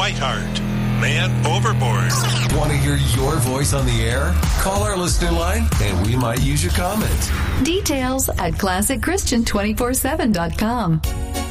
Whiteheart. Man overboard. Want to hear your voice on the air? Call our listener line and we might use your comment. Details at ClassicChristian247.com.